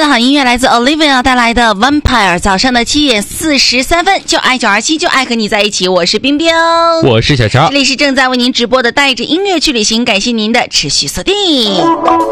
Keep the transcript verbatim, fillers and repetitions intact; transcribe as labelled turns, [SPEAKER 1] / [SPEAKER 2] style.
[SPEAKER 1] 的好音乐来自 Olivia 带来的 Vampire。 早上的七点四十三分，就爱九二七，就爱和你在一起。我是冰冰，
[SPEAKER 2] 我是小乔，
[SPEAKER 1] 这里是正在为您直播的带着音乐去旅行，感谢您的持续锁定。